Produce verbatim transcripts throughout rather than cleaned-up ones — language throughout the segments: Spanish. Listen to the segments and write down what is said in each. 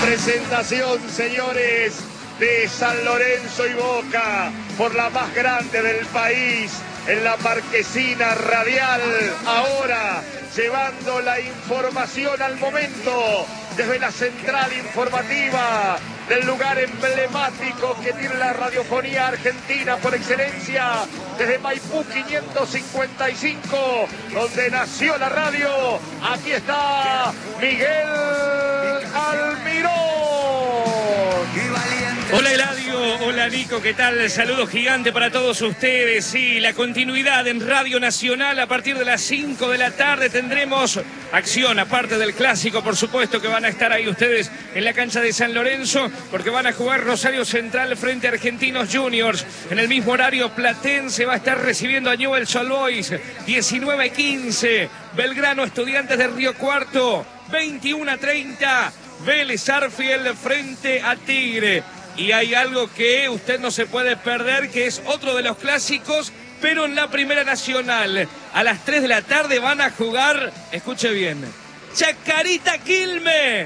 Presentación, señores, de San Lorenzo y Boca por la más grande del país en la marquesina radial. Ahora llevando la información al momento desde la central informativa del lugar emblemático que tiene la radiofonía argentina por excelencia, desde Maipú quinientos cincuenta y cinco, donde nació la radio. Aquí está Miguel Almirón. Hola Eladio, hola Nico, ¿qué tal? Saludo gigante para todos ustedes. Sí, la continuidad en Radio Nacional a partir de las cinco de la tarde tendremos acción, aparte del clásico, por supuesto, que van a estar ahí ustedes en la cancha de San Lorenzo, porque van a jugar Rosario Central frente a Argentinos Juniors. En el mismo horario, Platense va a estar recibiendo a Newell's Old Boys, diecinueve quince. Belgrano, Estudiantes de Río Cuarto, veintiuno treinta. Vélez Arfield frente a Tigre. Y hay algo que usted no se puede perder, que es otro de los clásicos, pero en la Primera Nacional. A las tres de la tarde van a jugar, escuche bien, Chacarita Quilmes.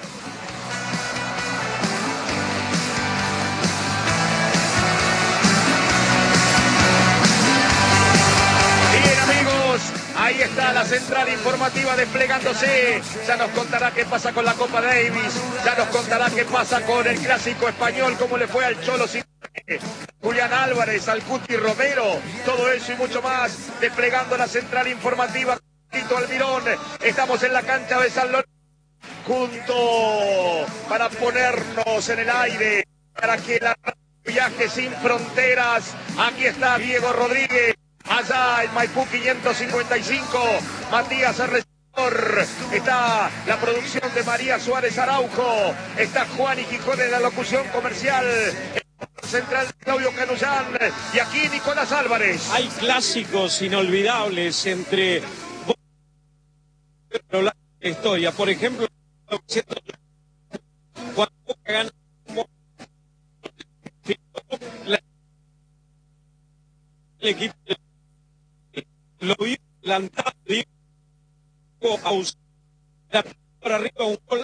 Bien, amigos, ahí está la central informativa desplegándose. Ya nos contará qué pasa con la Copa Davis. Ya nos contará qué pasa con el clásico español, cómo le fue al Cholo Simeone, Julián Álvarez, al Cuti Romero. Todo eso y mucho más desplegando la central informativa. Tito Almirón. Estamos en la cancha de San Lorenzo junto para ponernos en el aire, para que la viaje sin fronteras. Aquí está Diego Rodríguez. Allá en Maipú quinientos cincuenta y cinco, Matías Arrecedor, está la producción de María Suárez Araujo, está Juan y Gijón en la locución comercial, central Claudio Canullán y aquí Nicolás Álvarez. Hay clásicos inolvidables entre la historia, por ejemplo, cuando gana el equipo lo vio plantado, dijo a por arriba un gol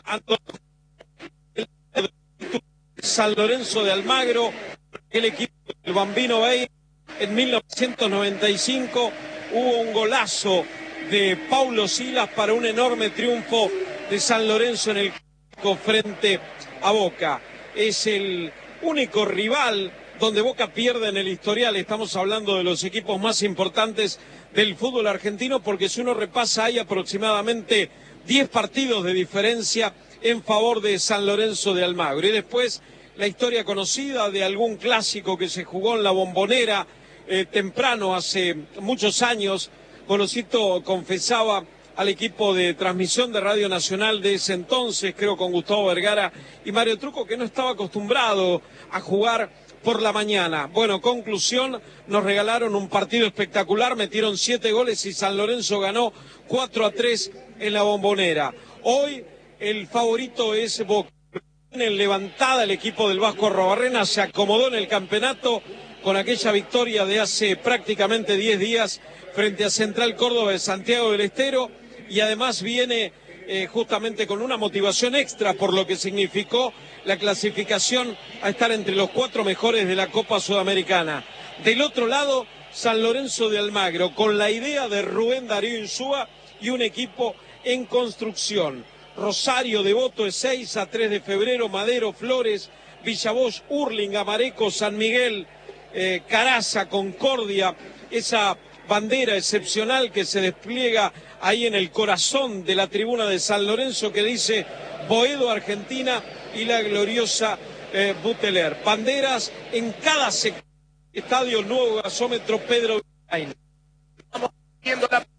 San Lorenzo de Almagro, el equipo del Bambino Bay. En mil novecientos noventa y cinco hubo un golazo de Paulo Silas para un enorme triunfo de San Lorenzo en el frente a Boca. Es el único rival donde Boca pierde en el historial. Estamos hablando de los equipos más importantes del fútbol argentino, porque si uno repasa hay aproximadamente diez partidos de diferencia en favor de San Lorenzo de Almagro. Y después la historia conocida de algún clásico que se jugó en la Bombonera eh, temprano, hace muchos años. Golosito confesaba al equipo de transmisión de Radio Nacional de ese entonces, creo con Gustavo Vergara y Mario Truco, que no estaba acostumbrado a jugar por la mañana. Bueno, conclusión, nos regalaron un partido espectacular, metieron siete goles y San Lorenzo ganó cuatro a tres en la Bombonera. Hoy el favorito es Boca. En levantada el equipo del Vasco Arruabarrena se acomodó en el campeonato con aquella victoria de hace prácticamente diez días frente a Central Córdoba de Santiago del Estero, y además viene eh, justamente con una motivación extra por lo que significó la clasificación a estar entre los cuatro mejores de la Copa Sudamericana. Del otro lado, San Lorenzo de Almagro, con la idea de Rubén Darío Insúa y un equipo en construcción. Rosario, Devoto, es seis a tres de febrero, Madero, Flores, Villavoz, Hurlinga, Mareco, San Miguel, eh, Caraza, Concordia, esa bandera excepcional que se despliega ahí en el corazón de la tribuna de San Lorenzo que dice Boedo, Argentina, y la gloriosa eh, Buteler. Banderas en cada sector. Estadio Nuevo Gasómetro Pedro Villain. Estamos viendo la